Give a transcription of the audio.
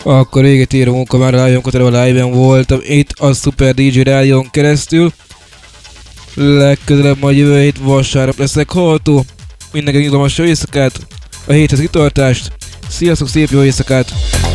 Akkor véget ér a munka, már Lion Koteleva live-en voltam itt a Super DJ Rádión keresztül. Legközelebb majd jövő hét vasárnap leszek hallható. Mindenkinek nyugalmas jó éjszakát, a héthez kitartást. Sziasztok, szép jó éjszakát!